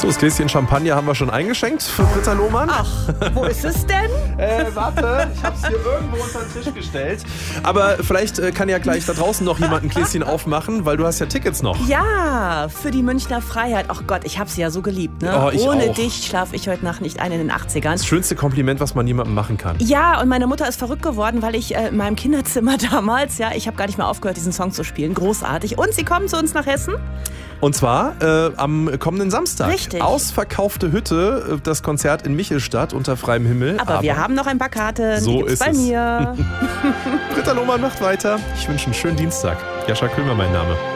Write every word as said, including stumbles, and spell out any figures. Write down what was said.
So, das Gläschen Champagner haben wir schon eingeschenkt für Britta Lohmann. Ach, wo ist es denn? Äh, warte, ich habe es hier irgendwo unter den Tisch gestellt. Aber vielleicht äh, kann ja gleich da draußen noch jemand ein Gläschen aufmachen, weil du hast ja Tickets noch. Ja, für die Münchner Freiheit. Ach Gott, ich habe sie ja so geliebt. Ne? Oh, ich Ohne auch. dich schlafe ich heute Nacht nicht ein in den achtzigern. Das schönste Kompliment, was man jemandem machen kann. Ja, und meine Mutter ist verrückt geworden, weil ich äh, in meinem Kinderzimmer damals, ja, ich habe gar nicht mehr aufgehört, diesen Song zu spielen. Großartig. Und sie kommen zu uns nach Hessen. Und zwar äh, am kommenden Samstag. Richtig. Ausverkaufte Hütte, das Konzert in Michelstadt unter freiem Himmel. Aber, Aber wir haben noch ein paar Karten, so die gibt's ist bei es. mir. Britta Lohmann macht weiter. Ich wünsche einen schönen Dienstag. Jascha Köhler mein Name.